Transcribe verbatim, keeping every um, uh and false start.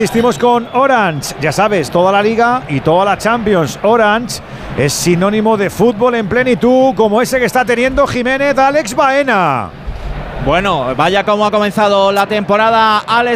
Estamos con Orange, ya sabes, toda la Liga y toda la Champions. Orange es sinónimo de fútbol en plenitud, como ese que está teniendo Jiménez. Alex Baena. Bueno, vaya como ha comenzado la temporada Alex